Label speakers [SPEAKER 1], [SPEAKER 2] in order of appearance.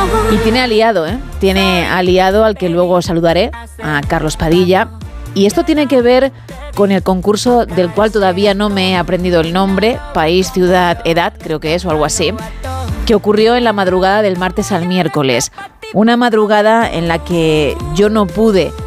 [SPEAKER 1] Y tiene aliado, Tiene aliado al que luego saludaré, a Carlos Padilla. Y esto tiene que ver con el concurso del cual todavía no me he aprendido el nombre, País, Ciudad, Edad, creo que es, o algo así, que ocurrió en la madrugada del martes al miércoles. Una madrugada en la que yo no pude